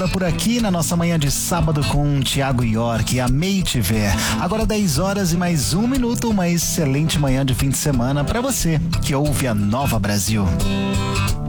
Por aqui na nossa manhã de sábado com Thiago York, amei te ver. Agora 10 horas e mais 1 minuto, uma excelente manhã de fim de semana para você que ouve a Nova Brasil.